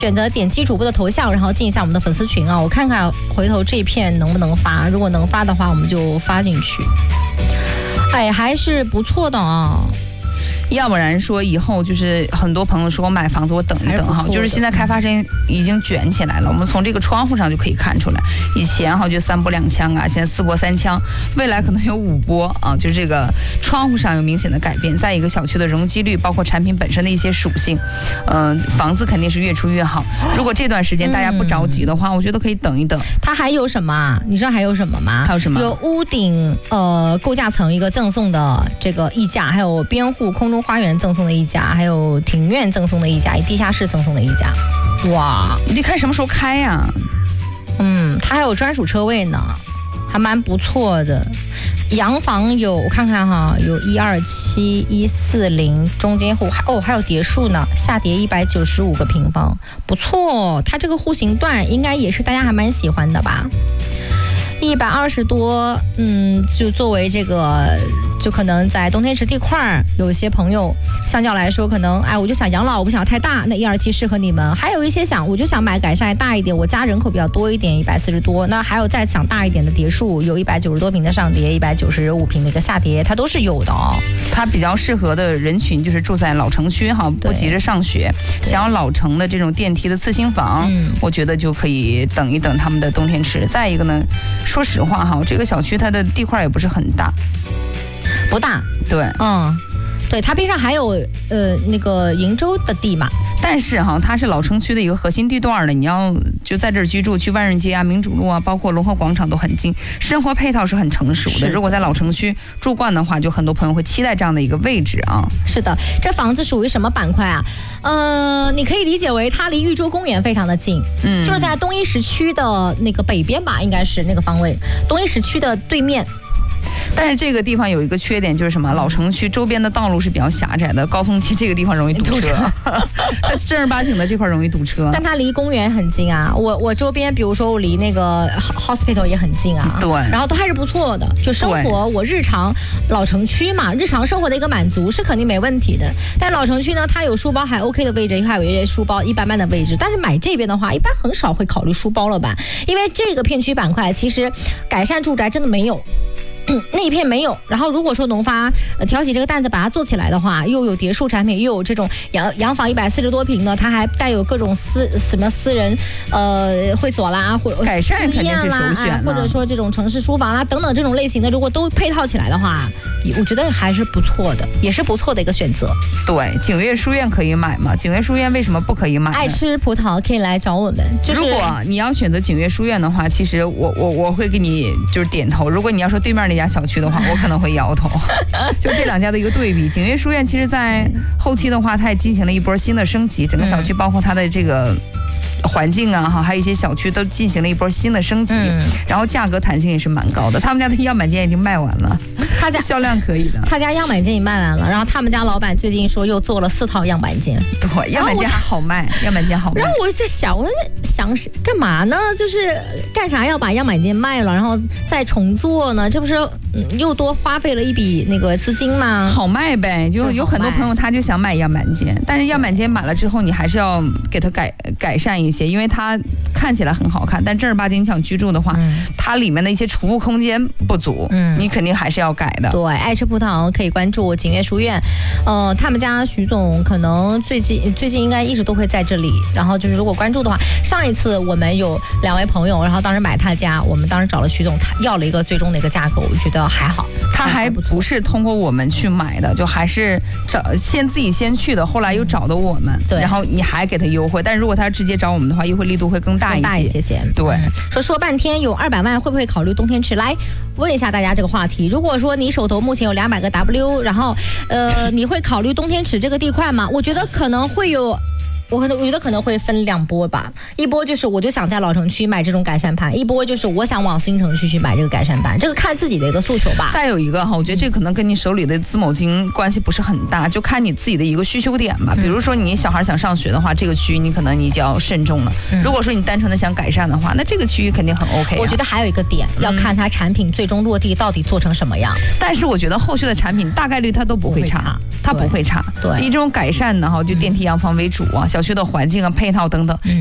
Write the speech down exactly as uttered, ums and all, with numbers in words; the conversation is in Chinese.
选择点击主播的头像，然后进一下我们的粉丝群啊，我看看回头这一片能不能发，如果能发的话，我们就发进去。哎，还是不错的啊。 要不然说以后就是很多朋友说我买房子我等一等哈，就是现在开发商已经卷起来了，我们从这个窗户上就可以看出来，以前哈就三波两枪啊，现在四波三枪，未来可能有五波啊，就是这个窗户上有明显的改变。再一个小区的容积率，包括产品本身的一些属性，嗯、呃，房子肯定是越出越好。如果这段时间大家不着急的话，嗯、我觉得可以等一等。 它还有什么？你知道还有什么吗？ 还有什么？ 有屋顶呃构架层一个赠送的这个溢价，还有边户空中花园赠送的溢价，还有庭院赠送的溢价，地下室赠送的溢价。哇， 你得看什么时候开呀、啊？ 嗯，它还有专属车位呢，还蛮不错的。洋房有我看看哈，有一二七一四零中间户，哦还有叠数呢，下叠一百九十五个平方，不错。它这个户型段应该也是大家还蛮喜欢的吧？一百二十多，嗯，就作为这个，就可能在东天池地块，有些朋友相较来说，可能哎，我就想养老，我不想太大，那一二七适合你们。还有一些想，我就想买改善大一点，我家人口比较多一点，一百四十多。那还有再想大一点的叠数，有一百九十多平的上叠，一百九十五平的一个下叠，它都是有的哦。 它比较适合的人群就是住在老城区哈，不急着上学，想要老城的这种电梯的次新房，嗯、我觉得就可以等一等他们的东天池。再一个呢。说实话哈，这个小区它的地块也不是很大， 不大， 对， 嗯，对，它边上还有呃那个鄞州的地嘛， 但是哈，它是老城区的一个核心地段的，你要就在这儿居住，去万润街啊、民主路啊，包括龙河广场都很近，生活配套是很成熟的。如果在老城区住惯的话，就很多朋友会期待这样的一个位置啊。 是的，这房子属于什么板块啊？呃，你可以理解为它离豫州公园非常的近，嗯，就是在东一时区的那个北边吧，应该是那个方位，东一时区的对面。 但是这个地方有一个缺点，就是什么？老城区周边的道路是比较狭窄的，高峰期这个地方容易堵车。它正儿八经的这块容易堵车。 但它离公园很近啊，我我周边，比如说我离那个 hospital 也很近啊。 对。 然后都还是不错的，就生活我日常老城区嘛，日常生活的一个满足是肯定没问题的。但老城区呢，它有书包还 OK 的位置，还有一些书包一般般的位置。但是买这边的话，一般很少会考虑书包了吧？因为这个片区板块其实改善住宅真的没有。那一片没有，然后如果说农发呃挑起这个担子把它做起来的话，又有叠数产品，又有这种洋洋房一百四十多平的，它还带有各种私什么私人呃会所啦，或者改善肯定是首选、啊哎，或者说这种城市书房啦等等这种类型的，如果都配套起来的话，我觉得还是不错的，也是不错的一个选择。 对，景悦书院可以买吗？景悦书院为什么不可以买呢？ 爱吃葡萄可以来找我们。就是、 如果你要选择景悦书院的话，其实我我我会给你就是点头。如果你要说对面那家小区的话，我可能会摇头。就这两家的一个对比，景悦书院其实在后期的话，它也进行了一波新的升级，整个小区包括它的这个环境啊哈，还有一些小区都进行了一波新的升级，嗯、然后价格弹性也是蛮高的。他们家的样板间已经卖完了， 他家销量可以的。 他家样板间已卖完了，然后他们家老板最近说又做了四套样板间， 对，样板间好卖，样板间好卖。 然后我在想，我在想是干嘛呢？就是干啥要把样板间卖了，然后再重做呢？这不是、嗯、又多花费了一笔那个资金吗？ 好卖呗，就有很多朋友他就想买样板间，但是样板间买了之后，你还是要给它改改善一些，因为它看起来很好看，但正儿八经你想居住的话、嗯，它里面的一些储物空间不足，嗯，你肯定还是要改的。 对，爱吃葡萄可以关注景悦书院，呃，他们家徐总可能最近最近应该一直都会在这里，然后就是如果关注的话，上一次我们有两位朋友，然后当时买他家，我们当时找了徐总，他要了一个最终的一个价格，我觉得还好， 他还不是通过我们去买的，就还是找先自己先去的，后来又找的我们，对，然后你还给他优惠，但是如果他直接找我们的话，优惠力度会更大一些， 大一些些。 对、嗯， 说说半天有二百万，会不会考虑东天池？来问一下大家这个话题。如果说你手头目前有两百个 W， 然后呃，你会考虑东天池这个地块吗？我觉得可能会有。我可能我觉得可能会分两波吧，一波就是我就想在老城区买这种改善盘，一波就是我想往新城区去买这个改善盘，这个看自己的一个诉求吧。 再有一个哈，我觉得这可能跟你手里的资某金关系不是很大，就看你自己的一个需求点吧。比如说你小孩想上学的话，这个区域你可能你就要慎重了。嗯、如果说你单纯的想改善的话，那这个区域肯定很 OK、啊。 我觉得还有一个点、嗯、要看它产品最终落地到底做成什么样。 但是我觉得后续的产品大概率它都不会差，它不会差。 对， 以这种改善呢哈，就电梯洋房为主啊，小小区的环境啊、配套等等。